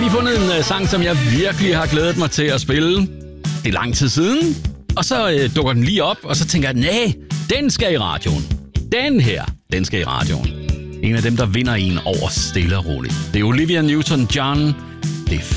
lige fundet en sang, som jeg virkelig har glædet mig til at spille. Det er lang tid siden. Og så dukker den lige op, og så tænker jeg, nej, den skal i radioen. Den skal i radioen. En af dem, der vinder en over stille og roligt. Det er Olivia Newton-John. Det er